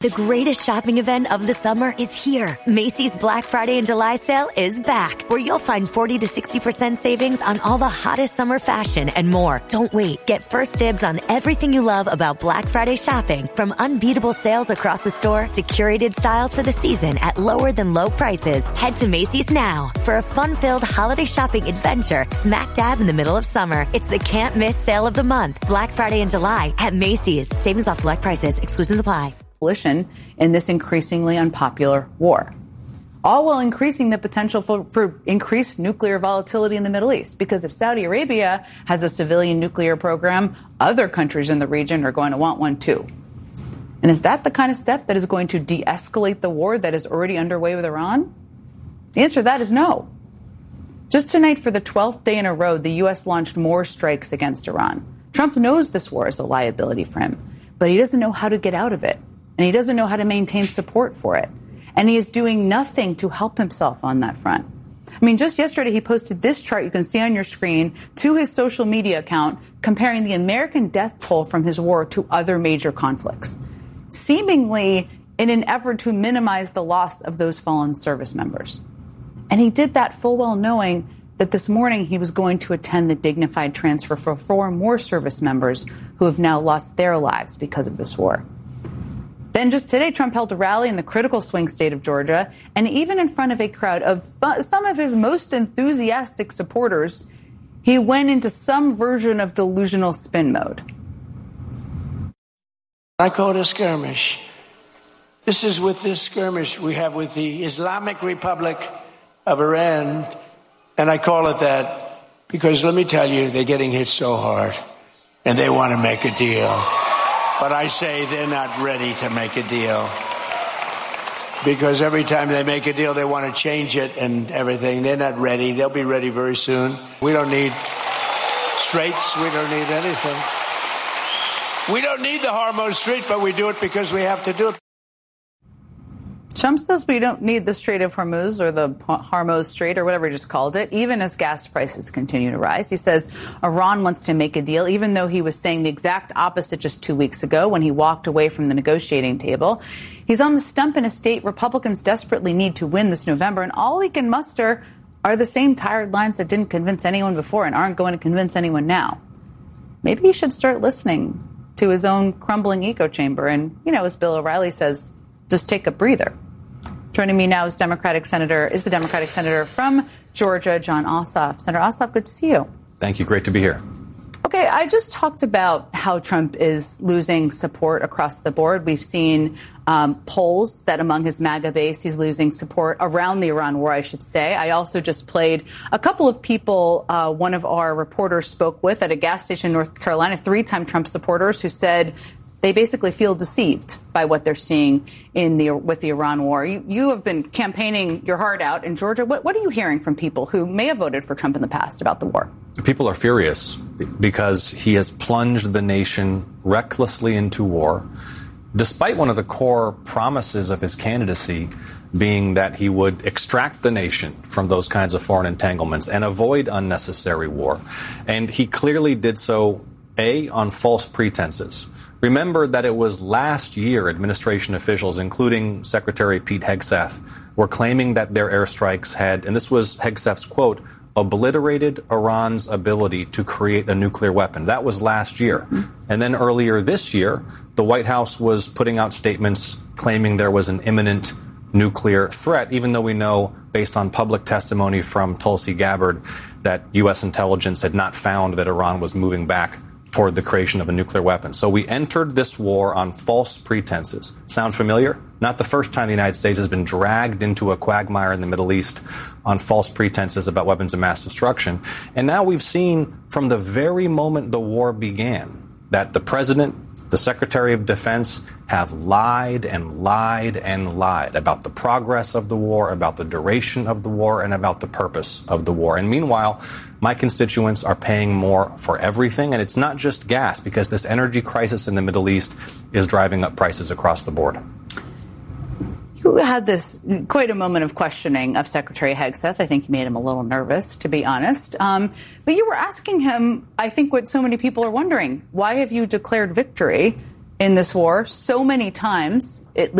The greatest shopping event of the summer is here. Macy's Black Friday and July sale is back, where you'll find 40 to 60% savings on all the hottest summer fashion and more. Don't wait. Get first dibs on everything you love about Black Friday shopping, from unbeatable sales across the store to curated styles for the season at lower than low prices. Head to Macy's now for a fun-filled holiday shopping adventure smack dab in the middle of summer. It's the can't miss sale of the month. Black Friday and July at Macy's. Savings off select prices. Exclusions apply. In this increasingly unpopular war, all while increasing the potential for increased nuclear volatility in the Middle East. Because if Saudi Arabia has a civilian nuclear program, other countries in the region are going to want one too. And is that the kind of step that is going to de-escalate the war that is already underway with Iran? The answer to that is no. Just tonight, for the 12th day in a row, the U.S. launched more strikes against Iran. Trump knows this war is a liability for him, but he doesn't know how to get out of it. And he doesn't know how to maintain support for it. And he is doing nothing to help himself on that front. I mean, just yesterday, he posted this chart you can see on your screen to his social media account, comparing the American death toll from his war to other major conflicts, seemingly in an effort to minimize the loss of those fallen service members. And he did that full well knowing that this morning he was going to attend the dignified transfer for 4 more service members who have now lost their lives because of this war. Then just today, Trump held a rally in the critical swing state of Georgia, and even in front of a crowd of some of his most enthusiastic supporters, he went into some version of delusional spin mode. I call it a skirmish. This is with this skirmish we have with the Islamic Republic of Iran, and I call it that because, let me tell you, they're getting hit so hard, and they want to make a deal. But I say they're not ready to make a deal, because every time they make a deal, they want to change it and everything. They're not ready. They'll be ready very soon. We don't need straits. We don't need anything. We don't need the Hormuz Strait, but we do it because we have to do it. Trump says we don't need the Strait of Hormuz, or the Hormuz Strait, or whatever he just called it, even as gas prices continue to rise. He says Iran wants to make a deal, even though he was saying the exact opposite just 2 weeks ago when he walked away from the negotiating table. He's on the stump in a state Republicans desperately need to win this November, and all he can muster are the same tired lines that didn't convince anyone before and aren't going to convince anyone now. Maybe he should start listening to his own crumbling echo chamber and, as Bill O'Reilly says, just take a breather. Joining me now is the Democratic Senator from Georgia, Jon Ossoff. Senator Ossoff, good to see you. Thank you. Great to be here. Okay, I just talked about how Trump is losing support across the board. We've seen polls that among his MAGA base, he's losing support around the Iran war, I should say. I also just played a couple of people one of our reporters spoke with at a gas station in North Carolina, 3-time Trump supporters who said they basically feel deceived by what they're seeing with the Iran war. You have been campaigning your heart out in Georgia. What are you hearing from people who may have voted for Trump in the past about the war? People are furious because he has plunged the nation recklessly into war, despite one of the core promises of his candidacy being that he would extract the nation from those kinds of foreign entanglements and avoid unnecessary war. And he clearly did so, on false pretenses. Remember that it was last year administration officials, including Secretary Pete Hegseth, were claiming that their airstrikes had, and this was Hegseth's quote, obliterated Iran's ability to create a nuclear weapon. That was last year. And then earlier this year, the White House was putting out statements claiming there was an imminent nuclear threat, even though we know, based on public testimony from Tulsi Gabbard, that U.S. intelligence had not found that Iran was moving back toward the creation of a nuclear weapon. So we entered this war on false pretenses. Sound familiar? Not the first time the United States has been dragged into a quagmire in the Middle East on false pretenses about weapons of mass destruction. And now we've seen from the very moment the war began that the president, the Secretary of Defense have lied and lied and lied about the progress of the war, about the duration of the war, and about the purpose of the war. And meanwhile, my constituents are paying more for everything. And it's not just gas, because this energy crisis in the Middle East is driving up prices across the board. You had quite a moment of questioning of Secretary Hegseth. I think you made him a little nervous, to be honest. But you were asking him, I think what so many people are wondering, why have you declared victory in this war so many times, it